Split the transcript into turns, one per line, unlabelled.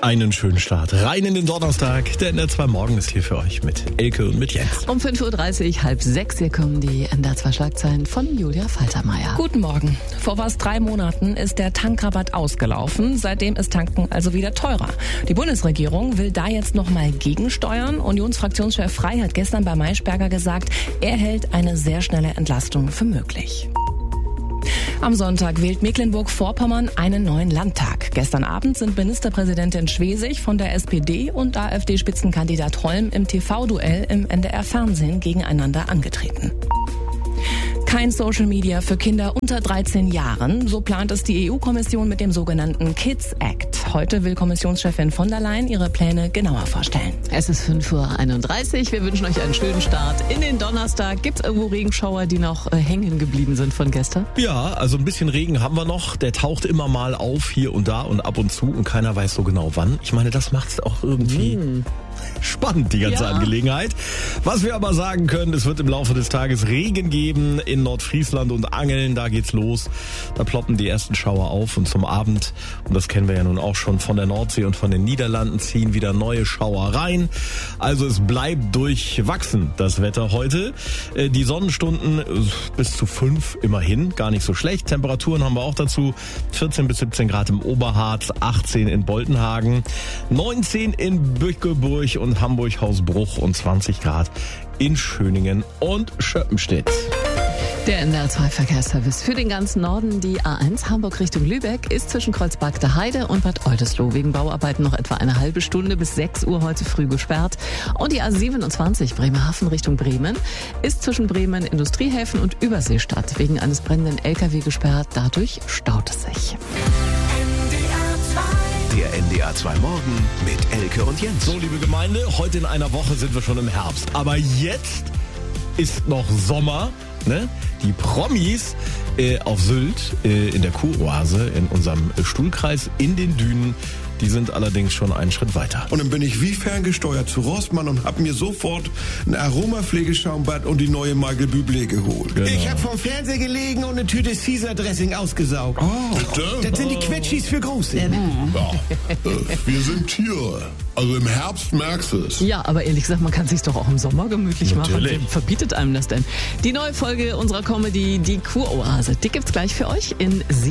Einen schönen Start rein in den Donnerstag. Der NDR 2 Morgen ist hier für euch mit Elke und mit Jens.
Um 5.30 Uhr, 5:30, hier kommen die NDR 2 Schlagzeilen von Julia Faltermeier.
Guten Morgen. Vor fast 3 Monaten ist der Tankrabatt ausgelaufen. Seitdem ist Tanken also wieder teurer. Die Bundesregierung will da jetzt nochmal gegensteuern. Unionsfraktionschef Frey hat gestern bei Maischberger gesagt, er hält eine sehr schnelle Entlastung für möglich. Am Sonntag wählt Mecklenburg-Vorpommern einen neuen Landtag. Gestern Abend sind Ministerpräsidentin Schwesig von der SPD und AfD-Spitzenkandidat Holm im TV-Duell im NDR-Fernsehen gegeneinander angetreten. Kein Social Media für Kinder unter 13 Jahren. So plant es die EU-Kommission mit dem sogenannten Kids Act. Heute will Kommissionschefin von der Leyen ihre Pläne genauer vorstellen.
Es ist 5.31 Uhr. Wir wünschen euch einen schönen Start in den Donnerstag. Gibt es irgendwo Regenschauer, die noch hängen geblieben sind von gestern?
Ja, also ein bisschen Regen haben wir noch. Der taucht immer mal auf, hier und da und ab und zu. Und keiner weiß so genau wann. Ich meine, das macht es auch irgendwie spannend, die ganze Angelegenheit. Was wir aber sagen können, es wird im Laufe des Tages Regen geben in Nordfriesland und Angeln. Da geht's los. Da ploppen die ersten Schauer auf und zum Abend, und das kennen wir ja nun auch schon von der Nordsee und von den Niederlanden, ziehen wieder neue Schauer rein. Also es bleibt durchwachsen, das Wetter heute. Die Sonnenstunden bis zu 5 immerhin, gar nicht so schlecht. Temperaturen haben wir auch dazu. 14 bis 17 Grad im Oberharz, 18 in Boltenhagen, 19 in Bückeburg und Hamburg-Hausbruch und 20 Grad in Schöningen und Schöppenstedt.
Der NDR 2 Verkehrsservice für den ganzen Norden. Die A1 Hamburg Richtung Lübeck ist zwischen Kreuzberg Heide und Bad Oldesloe wegen Bauarbeiten noch etwa eine halbe Stunde bis 6 Uhr heute früh gesperrt. Und die A27 Bremerhaven Richtung Bremen ist zwischen Bremen, Industriehäfen und Überseestadt wegen eines brennenden LKW gesperrt. Dadurch staut es sich.
Der NDR 2 Morgen mit Elke und Jens.
So, liebe Gemeinde, heute in einer Woche sind wir schon im Herbst. Aber jetzt ist noch Sommer, ne? Die Promis auf Sylt in der Kuroase in unserem Stuhlkreis in den Dünen, die sind allerdings schon einen Schritt weiter.
Und dann bin ich wie ferngesteuert zu Rossmann und habe mir sofort ein Aromapflegeschaumbad und die neue Michael Bublé geholt.
Genau.
Ich habe vom Fernseher gelegen und eine Tüte Caesar-Dressing ausgesaugt.
Oh, bitte?
Das sind die Quetschis für Große.
Ja, wir sind hier. Also im Herbst merkst du es.
Ja, aber ehrlich gesagt, man kann sich's doch auch im Sommer gemütlich
Natürlich.
machen. Wer verbietet einem das denn? Die neue Folge unserer Comedy, die Kuroase, die gibt's gleich für euch in 7